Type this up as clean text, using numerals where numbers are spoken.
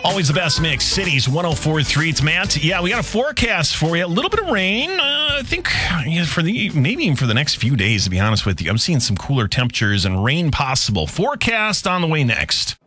Always the best mix. Cities 104.3. It's Matt. Yeah, we got a forecast for you. A little bit of rain. I think maybe even for the next few days, to be honest with you. I'm seeing some cooler temperatures and rain possible. Forecast on the way next.